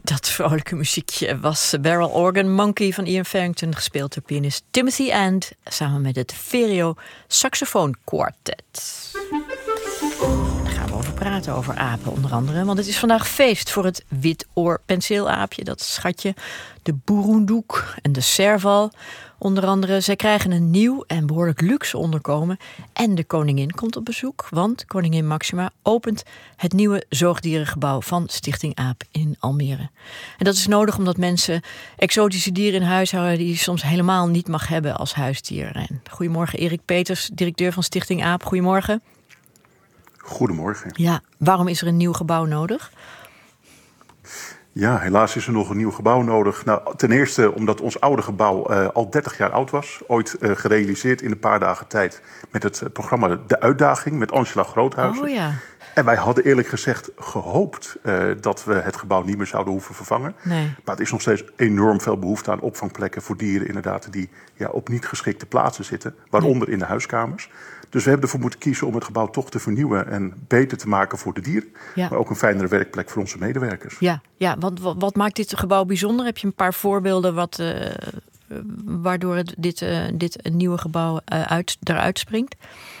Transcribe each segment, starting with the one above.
Dat vrolijke muziekje was Barrel Organ Monkey van Ian Farrington, gespeeld door pianist Timothy And, samen met het Verio Saxofoon Quartet. Daar gaan we over praten, over apen onder andere. Want het is vandaag feest voor het witoorpenseelaapje, dat schatje, de boeroendoek en de serval. Onder andere, zij krijgen een nieuw en behoorlijk luxe onderkomen. En de koningin komt op bezoek, want koningin Máxima opent het nieuwe zoogdierengebouw van Stichting AAP in Almere. En dat is nodig omdat mensen exotische dieren in huis houden die je soms helemaal niet mag hebben als huisdier. En goedemorgen, Erik Peters, directeur van Stichting AAP. Goedemorgen. Goedemorgen. Ja, waarom is er een nieuw gebouw nodig? Ja, helaas is er nog een nieuw gebouw nodig. Nou, ten eerste omdat ons oude gebouw al 30 jaar oud was. Ooit gerealiseerd in een paar dagen tijd met het programma De Uitdaging met Angela Groothuizen. Oh ja. En wij hadden eerlijk gezegd gehoopt dat we het gebouw niet meer zouden hoeven vervangen. Nee. Maar het is nog steeds enorm veel behoefte aan opvangplekken voor dieren inderdaad die op niet geschikte plaatsen zitten. Waaronder in de huiskamers. Dus we hebben ervoor moeten kiezen om het gebouw toch te vernieuwen en beter te maken voor de dieren. Ja. Maar ook een fijnere werkplek voor onze medewerkers. Ja, want wat maakt dit gebouw bijzonder? Heb je een paar voorbeelden waardoor dit nieuwe gebouw eruit springt?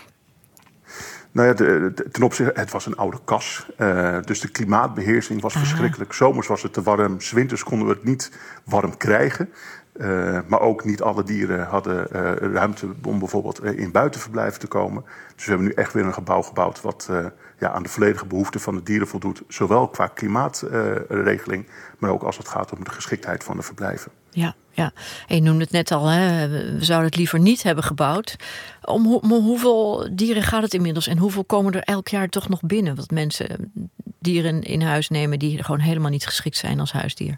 Nou ja, ten opzichte, het was een oude kas. Dus de klimaatbeheersing was verschrikkelijk. Zomers was het te warm, 's winters konden we het niet warm krijgen. Maar ook niet alle dieren hadden ruimte om bijvoorbeeld in buitenverblijf te komen. Dus we hebben nu echt weer een gebouw gebouwd wat aan de volledige behoeften van de dieren voldoet. Zowel qua klimaatregeling, maar ook als het gaat om de geschiktheid van de verblijven. Ja. En je noemde het net al, hè? We zouden het liever niet hebben gebouwd. Om hoeveel dieren gaat het inmiddels en hoeveel komen er elk jaar toch nog binnen? Want mensen dieren in huis nemen die gewoon helemaal niet geschikt zijn als huisdier.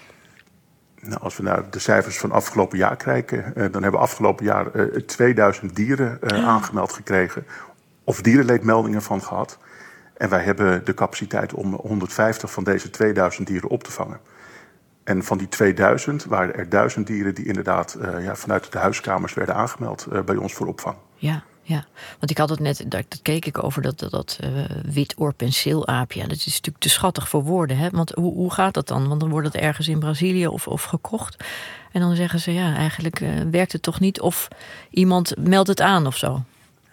Nou, als we naar de cijfers van afgelopen jaar kijken, dan hebben we afgelopen jaar 2000 dieren aangemeld gekregen. Of dierenleedmeldingen van gehad. En wij hebben de capaciteit om 150 van deze 2000 dieren op te vangen. En van die 2000 waren er 1000 dieren die inderdaad vanuit de huiskamers werden aangemeld bij ons voor opvang. Ja, want ik had het net, dat keek ik over dat witoorpenseelaapje. Dat is natuurlijk te schattig voor woorden. Hè? Want hoe gaat dat dan? Want dan wordt het ergens in Brazilië of gekocht. En dan zeggen ze, eigenlijk werkt het toch niet. Of iemand meldt het aan of zo.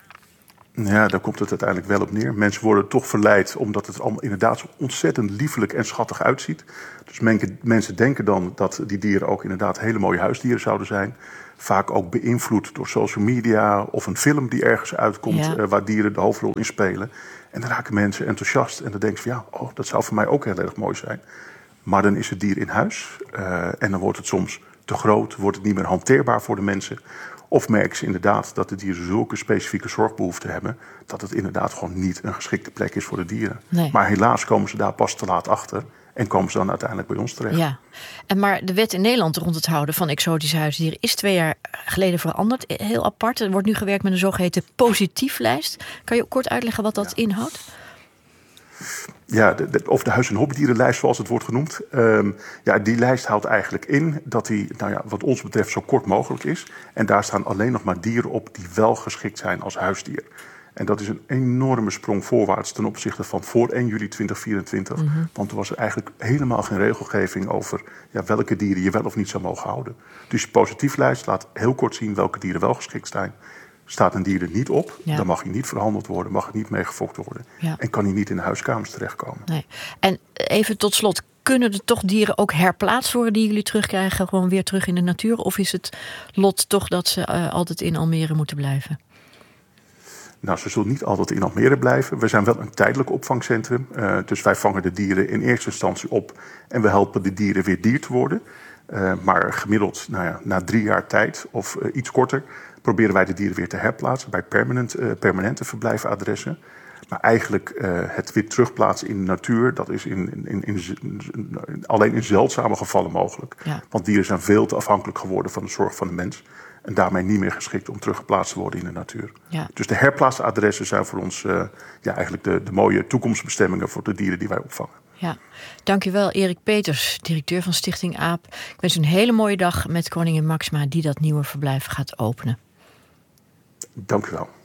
Ja, daar komt het uiteindelijk wel op neer. Mensen worden toch verleid omdat het allemaal inderdaad zo ontzettend liefelijk en schattig uitziet. Dus mensen denken dan dat die dieren ook inderdaad hele mooie huisdieren zouden zijn. Vaak ook beïnvloed door social media of een film die ergens uitkomt waar dieren de hoofdrol in spelen. En dan raken mensen enthousiast en dan denken ze dat zou voor mij ook heel erg mooi zijn. Maar dan is het dier in huis en dan wordt het soms te groot, wordt het niet meer hanteerbaar voor de mensen. Of merken ze inderdaad dat de dieren zulke specifieke zorgbehoeften hebben, dat het inderdaad gewoon niet een geschikte plek is voor de dieren. Nee. Maar helaas komen ze daar pas te laat achter en komen ze dan uiteindelijk bij ons terecht. Ja, maar de wet in Nederland rond het houden van exotische huisdieren is 2 jaar geleden veranderd. Heel apart. Er wordt nu gewerkt met een zogeheten positieflijst. Kan je kort uitleggen wat dat inhoudt? Ja, of de huis- en hobbydierenlijst, zoals het wordt genoemd. Die lijst houdt eigenlijk in dat die, wat ons betreft, zo kort mogelijk is. En daar staan alleen nog maar dieren op die wel geschikt zijn als huisdier. En dat is een enorme sprong voorwaarts ten opzichte van voor 1 juli 2024. Mm-hmm. Want toen was er eigenlijk helemaal geen regelgeving over welke dieren je wel of niet zou mogen houden. Dus de positieflijst laat heel kort zien welke dieren wel geschikt zijn. Staat een dier er niet op, dan mag hij niet verhandeld worden, mag er niet mee gefokt worden. Ja. En kan hij niet in de huiskamers terechtkomen. Nee. En even tot slot, kunnen er toch dieren ook herplaatst worden die jullie terugkrijgen, gewoon weer terug in de natuur? Of is het lot toch dat ze altijd in Almere moeten blijven? Nou, ze zullen niet altijd in Almere blijven. We zijn wel een tijdelijk opvangcentrum. Dus wij vangen de dieren in eerste instantie op en we helpen de dieren weer dier te worden. Maar gemiddeld, na 3 jaar tijd of iets korter, proberen wij de dieren weer te herplaatsen bij permanente verblijfadressen. Maar eigenlijk het weer terugplaatsen in de natuur, dat is alleen in zeldzame gevallen mogelijk. Ja. Want dieren zijn veel te afhankelijk geworden van de zorg van de mens. En daarmee niet meer geschikt om teruggeplaatst te worden in de natuur. Ja. Dus de herplaatsadressen zijn voor ons eigenlijk de mooie toekomstbestemmingen voor de dieren die wij opvangen. Ja, dankjewel Erik Peters, directeur van Stichting AAP. Ik wens u een hele mooie dag met koningin Máxima die dat nieuwe verblijf gaat openen. Dank u wel.